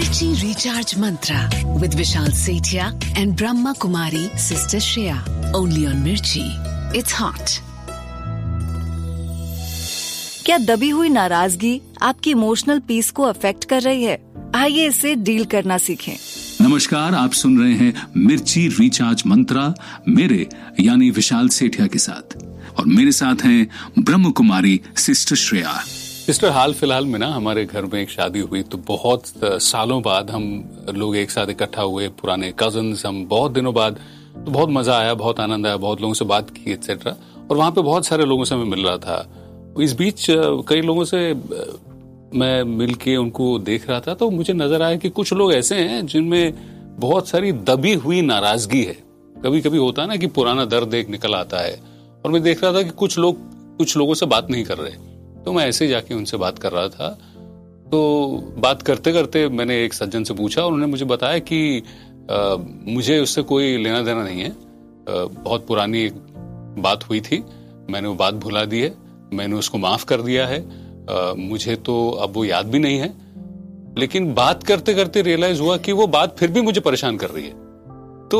Mirchi Recharge Mantra with Vishal Sethia and Brahma Kumari Sister Shreya. Only on Mirchi. It's hot. क्या दबी हुई नाराजगी आपकी emotional piece को अफेक्ट कर रही है? आइए इससे डील करना सीखें। नमस्कार, आप सुन रहे हैं मिर्ची रिचार्ज मंत्रा मेरे यानी विशाल सेठिया के साथ, और मेरे साथ हैं ब्रह्म कुमारी सिस्टर श्रेया। सिस्टर, हाल फिलहाल में ना हमारे घर में एक शादी हुई, तो बहुत सालों बाद हम लोग एक साथ इकट्ठा हुए, पुराने कजन्स, हम बहुत दिनों बाद, तो बहुत मजा आया, बहुत आनंद आया, बहुत लोगों से बात की एक्सेट्रा। और वहां पे बहुत सारे लोगों से मैं मिल रहा था। इस बीच कई लोगों से मैं मिल के उनको देख रहा था, तो मुझे नजर आया कि कुछ लोग ऐसे हैं जिनमें बहुत सारी दबी हुई नाराजगी है। कभी कभी होता है ना कि पुराना दर्द एक निकल आता है, और मैं देख रहा था कि कुछ लोगों से बात नहीं कर रहे, तो मैं ऐसे जाके उनसे बात कर रहा था। तो बात करते करते मैंने एक सज्जन से पूछा, और उन्होंने मुझे बताया कि मुझे उससे कोई लेना देना नहीं है। बहुत पुरानी एक बात हुई थी, मैंने वो बात भुला दी है, मैंने उसको माफ कर दिया है। मुझे तो अब वो याद भी नहीं है, लेकिन बात करते करते रियलाइज हुआ कि वो बात फिर भी मुझे परेशान कर रही है। तो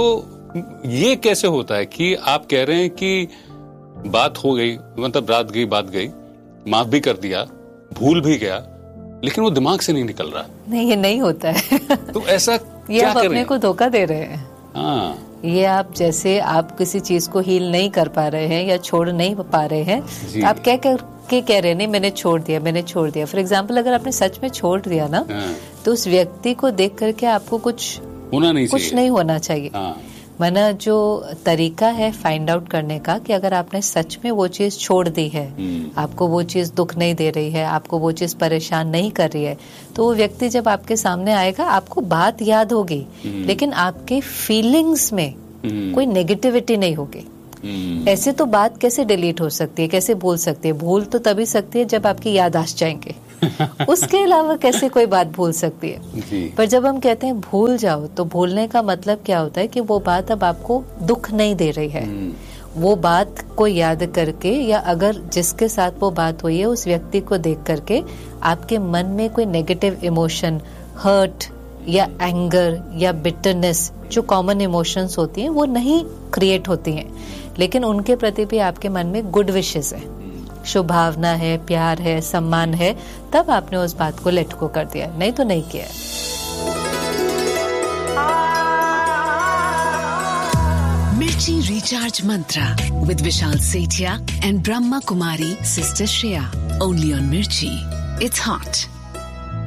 ये कैसे होता है कि आप कह रहे हैं कि बात हो गई, मतलब रात गई बात गई, माफ भी कर दिया, भूल भी गया, लेकिन वो दिमाग से नहीं निकल रहा? नहीं, ये नहीं होता है। तो ऐसा ये क्या आप कर अपने को धोखा दे रहे हैं। हाँ, ये आप जैसे आप किसी चीज को हील नहीं कर पा रहे हैं या छोड़ नहीं पा रहे हैं, आप क्या कह रहे हैं, नहीं मैंने छोड़ दिया। फॉर एग्जाम्पल, अगर आपने सच में छोड़ दिया ना, तो उस व्यक्ति को देख करके आपको कुछ नहीं होना चाहिए। वरना जो तरीका है फाइंड आउट करने का कि अगर आपने सच में वो चीज छोड़ दी है, आपको वो चीज दुख नहीं दे रही है, आपको वो चीज परेशान नहीं कर रही है, तो वो व्यक्ति जब आपके सामने आएगा, आपको बात याद होगी, लेकिन आपके फीलिंग्स में कोई नेगेटिविटी नहीं होगी। ऐसे तो बात कैसे डिलीट हो सकती है, कैसे भूल सकती है? भूल तो तभी सकती है जब आपकी याददाश्त जाएंगे। उसके अलावा कैसे कोई बात भूल सकती है? पर जब हम कहते हैं भूल जाओ, तो भूलने का मतलब क्या होता है कि वो बात अब आपको दुख नहीं दे रही है। वो बात को याद करके, या अगर जिसके साथ वो बात हुई है उस व्यक्ति को देख करके आपके मन में कोई नेगेटिव इमोशन, हर्ट या एंगर या बिटरनेस, जो कॉमन इमोशंस होती हैं, वो नहीं क्रिएट होती हैं, लेकिन उनके प्रति भी आपके मन में गुड विशेस है, शुभ भावना है, प्यार है, सम्मान है, तब आपने उस बात को लेट गो कर दिया, नहीं तो नहीं किया। Mirchi Recharge Mantra with Vishal Sethia and Brahma Kumari Sister Shreya. Only on Mirchi. It's hot.